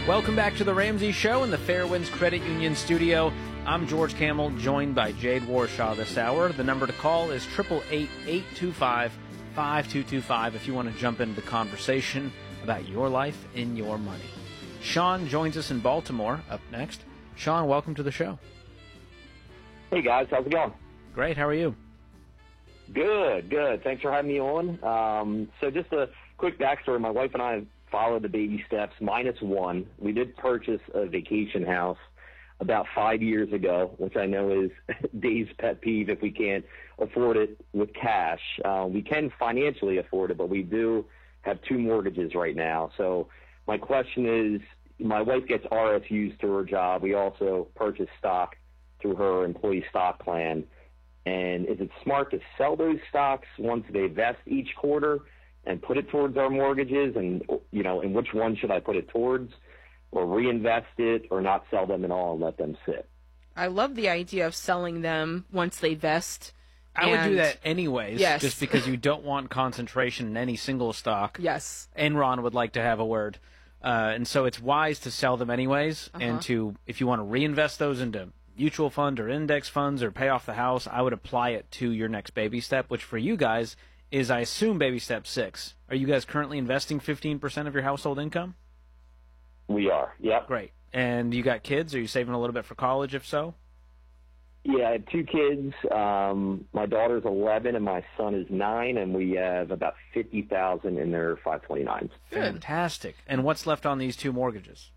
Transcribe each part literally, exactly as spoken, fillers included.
Welcome back to the Ramsey Show in the Fairwinds Credit Union studio. I'm George Camel, joined by Jade Warshaw this hour. The number to call is eight eight eight, eight two five, five two two five if you want to jump into the conversation about your life and your money. Sean joins us in Baltimore up next. Sean, welcome to the show. Hey, guys. How's it going? Great. How are you? Good, good. Thanks for having me on. Um, so just a quick backstory. My wife and I followed the baby steps minus one. We did purchase a vacation house about five years ago, which I know is Dave's pet peeve if we can't afford it with cash. Uh, we can financially afford it, but we do have two mortgages right now. So my question is, my wife gets R S Us through her job. We also purchase stock through her employee stock plan. And is it smart to sell those stocks once they vest each quarter and put it towards our mortgages? And, you know, and which one should I put it towards, or reinvest it, or not sell them at all and let them sit? I love the idea of selling them once they vest. I would do that anyways, yes. just because you don't want concentration in any single stock. Yes. Enron would like to have a word. Uh, and so it's wise to sell them anyways, Uh-huh. and to, if you want to reinvest those into mutual fund or index funds or pay off the house, I would apply it to your next baby step, which for you guys is, I assume, baby step six. Are you guys currently investing fifteen percent of your household income? We are, yep. Great. And you got kids? Are you saving a little bit for college, if so? Yeah, I have two kids. Um, my daughter's eleven and my son is nine, and we have about fifty thousand in their five twenty-nines. Fantastic. And what's left on these two mortgages?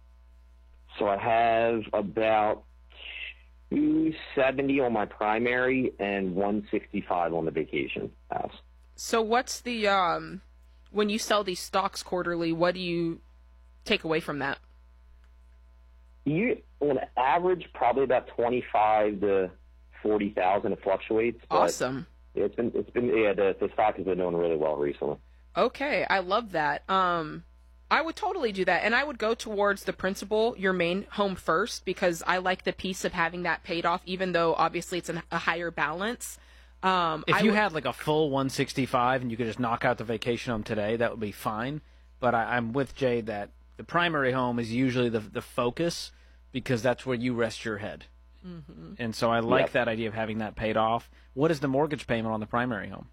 So I have about two seventy on my primary and one sixty-five on the vacation house. So what's the, um, when you sell these stocks quarterly, what do you take away from that? You, on average, probably about twenty-five to forty thousand. It fluctuates. But Awesome. It's been, it's been, yeah, the, the stock has been doing really well recently. Okay, I love that. Um, I would totally do that, and I would go towards the principal, your main home first, because I like the piece of having that paid off, even though obviously it's an, a higher balance. Um, if I you would, had like a full one sixty-five and you could just knock out the vacation home today, that would be fine. But I, I'm with Jade that the primary home is usually the the focus, because that's where you rest your head. Mm-hmm. And so I like Yep. that idea of having that paid off. What is the mortgage payment on the primary home?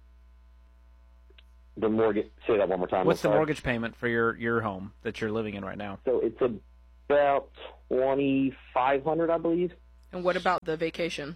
The mortgage. Say that one more time. What's the I'm sorry. mortgage payment for your, your home that you're living in right now? So it's about twenty-five hundred, I believe. and what about the vacation?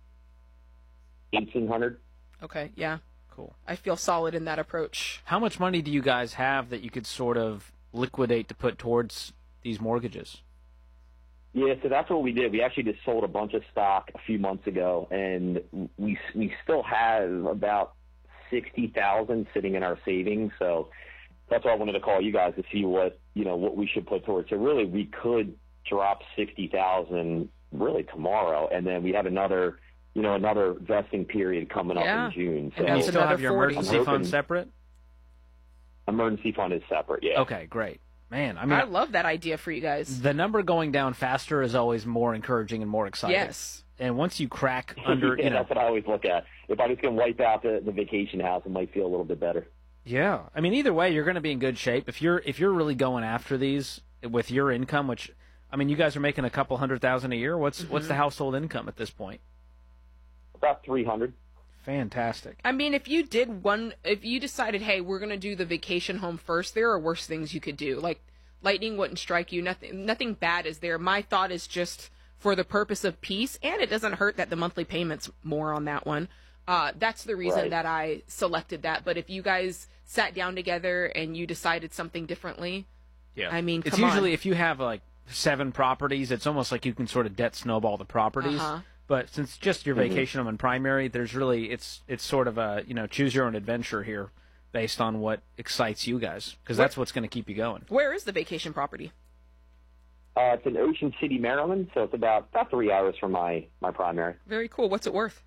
Eighteen hundred. Okay, yeah. Cool. I feel solid in that approach. How much money do you guys have that you could sort of liquidate to put towards these mortgages? Yeah, so that's what we did. We actually just sold a bunch of stock a few months ago, and we we still have about sixty thousand sitting in our savings. So that's why I wanted to call you guys to see what you know what we should put towards. So really, we could drop sixty thousand really tomorrow, and then we have another you know another vesting period coming Yeah. up in June. So And And you that's still have another your forty. emergency I'm fund hoping- separate? emergency fund is separate. Yeah. Okay, great. Man, I mean, I love that idea for you guys. the number going down faster is always more encouraging and more exciting. Yes. And once you crack under, yeah, you know, that's what I always look at. If I just can wipe out the, the vacation house, it might feel a little bit better. yeah. I mean, either way, you're going to be in good shape if you're if you're really going after these with your income. Which, I mean, you guys are making a couple hundred thousand a year. What's Mm-hmm. what's the household income at this point? About three hundred. Fantastic. I mean, if you did one, if you decided, hey, we're going to do the vacation home first, there are worse things you could do. Like, lightning wouldn't strike you. Nothing, nothing bad is there. My thought is just for the purpose of peace, and it doesn't hurt that the monthly payment's more on that one. Uh, that's the reason Right. that I selected that. But if you guys sat down together and you decided something differently, Yeah. I mean, it's come on. usually if you have like seven properties, it's almost like you can sort of debt snowball the properties. Uh-huh. But since just your Mhm. vacation home and primary, there's really it's it's sort of a you know choose your own adventure here, based on what excites you guys, because that's what's going to keep you going. where is the vacation property? Uh, it's in Ocean City, Maryland, so it's about about three hours from my my primary. Very cool. What's it worth?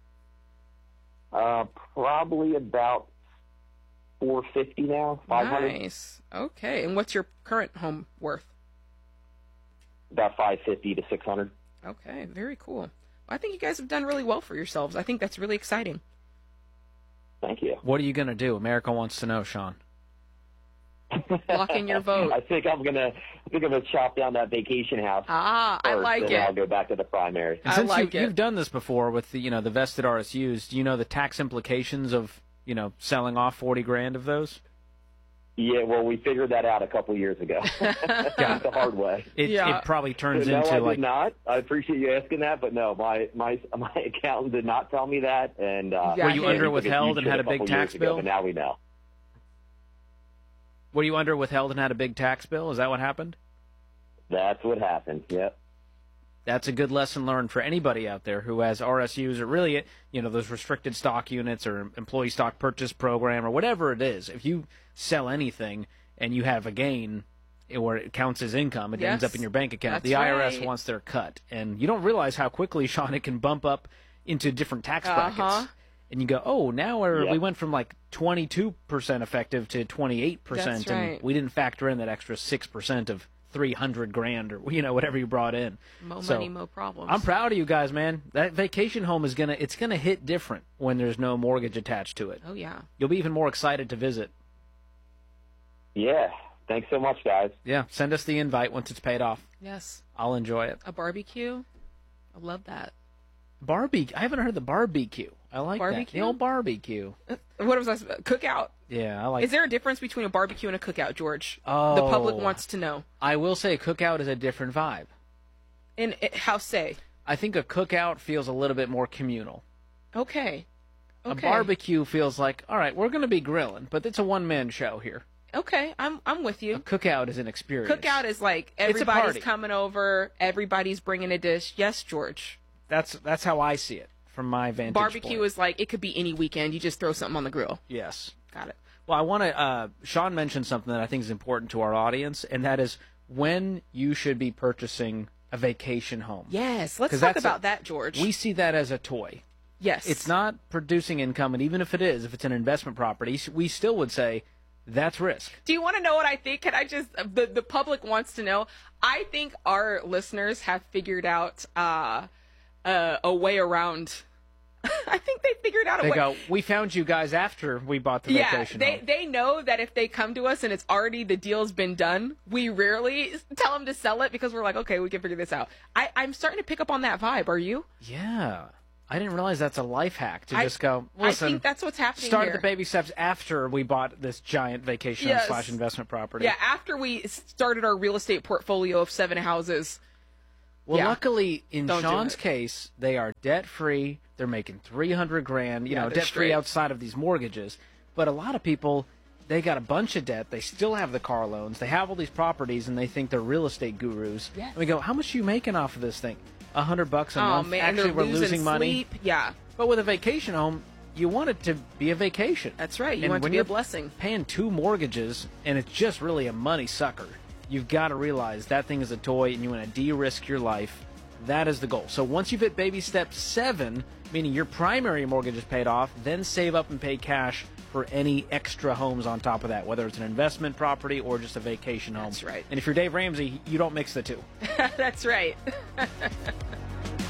Uh, probably about four fifty now, five hundred. Nice. Okay. And what's your current home worth? About five fifty to six hundred. Okay. Very cool. I think you guys have done really well for yourselves. I think that's really exciting. Thank you. What are you going to do? America wants to know, Sean. Lock in your vote. I think I'm gonna. I think I'm gonna chop down that vacation house. Ah, I first, like and it. I'll go back to the primary. And I since like you, it. you've done this before with the you know the vested R S Us, do you know the tax implications of you know selling off forty grand of those? Yeah, well, we figured that out a couple years ago. the hard way. It, Yeah. it probably turns no, into I like did not. I appreciate you asking that, but no, my my my accountant did not tell me that. And uh, Yeah, were you he- under we took a withheld huge and hit had a couple big years tax ago, bill? But now we know. Were you under withheld and had a big tax bill? Is that what happened? That's what happened. Yep. That's a good lesson learned for anybody out there who has R S Us or really, you know, those restricted stock units or employee stock purchase program or whatever it is. If you sell anything and you have a gain or it counts as income, it Yes. ends up in your bank account. That's the I R S right. wants their cut. And you don't realize how quickly, Sean, it can bump up into different tax brackets. Uh-huh. And you go, oh, now we're, Yep. we went from like twenty-two percent effective to twenty-eight percent. That's And right. we didn't factor in that extra six percent of three hundred grand or, you know, whatever you brought in. Mo So, money, mo problems. I'm proud of you guys, man. That vacation home is gonna it's gonna hit different when there's no mortgage attached to it. Oh, yeah. You'll be even more excited to visit. Yeah. Thanks so much, guys. Yeah, send us the invite once it's paid off. Yes. I'll enjoy it. A barbecue. I love that. Barbecue. I haven't heard the barbecue. I like that. Barbecue? The old barbecue. What was I? supposed- Cookout. Yeah, I like. Is there a difference between a barbecue and a cookout, George? Oh. The public wants to know. I will say, a cookout is a different vibe. And it, how say? I think a cookout feels a little bit more communal. Okay. Okay. A barbecue feels like, all right, we're going to be grilling, but it's a one-man show here. Okay, I'm I'm with A you. cookout is an experience. Cookout is like a everybody's party. coming over, everybody's bringing a dish. Yes, George. That's that's how I see it from my vantage Barbecue point. is like it could be any weekend. You just throw something on the grill. Yes. Got it. Well, I want to. Uh, Sean mentioned something that I think is important to our audience, and that is when you should be purchasing a vacation home. Yes, let's 'Cause talk that's a- about that, George. We see that as a toy. yes, It's not producing income, and even if it is, if it's an investment property, we still would say that's risk. Do you want to know what I think? Can I just the the public wants to know? I think our listeners have figured out uh, uh, a way around. I think they figured out a They way. go, we found you guys after we bought the Yeah, vacation they home. they know that if they come to us and it's already the deal's been done, we rarely tell them to sell it because we're like, okay, we can figure this out. I, I'm starting to pick up on that vibe. Are you? Yeah. I didn't realize that's a life hack to I- just go, I listen, think that's what's happening started here. the baby steps after we bought this giant vacation Yes. slash investment property. Yeah, after we started our real estate portfolio of seven houses. Well, Yeah. luckily, in Don't do Sean's it. case, they are debt free. They're making three hundred grand, you Yeah, know, they're debt free straight. outside of these mortgages. But a lot of people, they got a bunch of debt. They still have the car loans. They have all these properties, and they think they're real estate gurus. Yes. And we go, how much are you making off of this thing? A hundred bucks a Oh month. man, Actually, they're we're losing, losing money. sleep. Yeah, But with a vacation home, you want it to be a vacation. that's right. You And want it to when be a you're blessing. Paying two mortgages, and it's just really a money sucker. You've got to realize that thing is a toy, and you want to de-risk your life. That is the goal. So once you've hit baby step seven, meaning your primary mortgage is paid off, then save up and pay cash for any extra homes on top of that, whether it's an investment property or just a vacation home. That's right. And if you're Dave Ramsey, you don't mix the two. That's right.